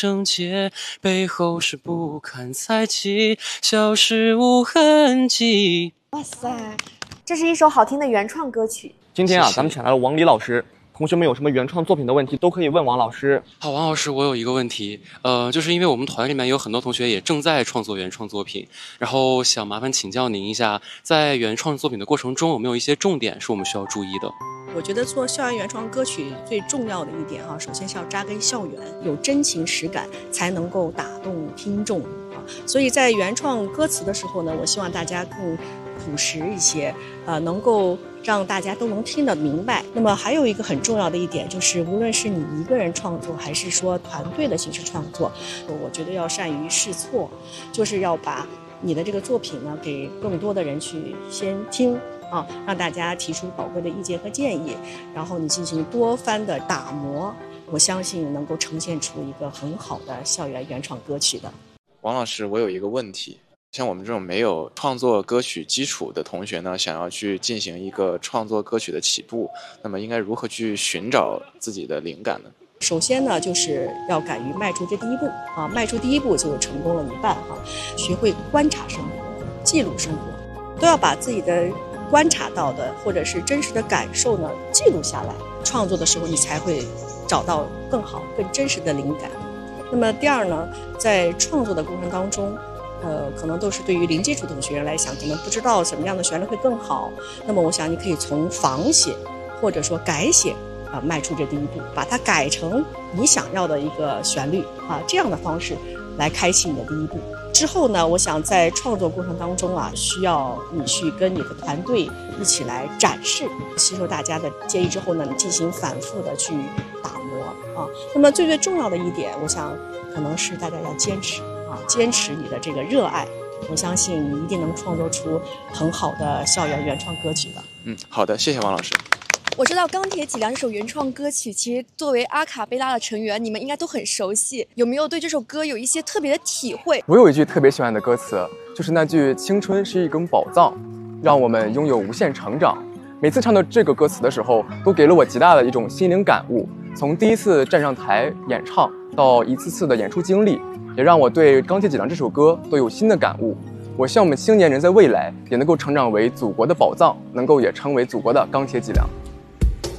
整洁，背后是不堪猜忌，消失无痕迹。 哇塞，这是一首好听的原创歌曲。 今天啊， 谢谢咱们请来了王黎老师，同学们有什么原创作品的问题都可以问王老师。 好，王老师，我有一个问题，就是因为我们团里面有很多同学也正在创作原创作品，然后想麻烦请教您一下，在原创作品的过程中有没有一些重点是我们需要注意的？ 我觉得做校园原创歌曲最重要的一点首先是要扎根校园，有真情实感，才能够打动听众所以在原创歌词的时候呢，我希望大家更朴实一些，能够让大家都能听得明白。那么还有一个很重要的一点，就是无论是你一个人创作，还是说团队的形式创作，我觉得要善于试错，就是要把你的这个作品呢，给更多的人去先听让大家提出宝贵的意见和建议，然后你进行多番的打磨，我相信能够呈现出一个很好的校园原创歌曲的。 王老师，我有一个问题，像我们这种没有创作歌曲基础的同学呢，想要去进行一个创作歌曲的起步，那么应该如何去寻找自己的灵感呢？ 首先呢，就是要敢于迈出这第一步迈出第一步就成功了一半学会观察生活，记录生活，都要把自己的观察到的或者是真实的感受呢记录下来，创作的时候你才会找到更好更真实的灵感。那么第二呢，在创作的过程当中可能都是对于零基础同学来讲，可能不知道什么样的旋律会更好，那么我想你可以从仿写或者说改写迈出这第一步，把它改成你想要的一个旋律这样的方式来开启你的第一步。之后呢，我想在创作过程当中需要你去跟你的团队一起来展示，吸收大家的建议之后呢，你进行反复的去打磨那么最重要的一点，我想可能是大家要坚持坚持你的这个热爱，我相信你一定能创作出很好的校园原创歌曲的。 好的，谢谢王老师。 我知道《钢铁脊梁》这首原创歌曲，其实作为阿卡贝拉的成员，你们应该都很熟悉，有没有对这首歌有一些特别的体会？ 我有一句特别喜欢的歌词，就是那句"青春是一根宝藏，让我们拥有无限成长"。每次唱到这个歌词的时候，都给了我极大的一种心灵感悟。从第一次站上台演唱到一次次的演出经历，也让我对《钢铁脊梁》这首歌都有新的感悟。我希望我们青年人在未来也能够成长为祖国的宝藏，能够也成为祖国的钢铁脊梁。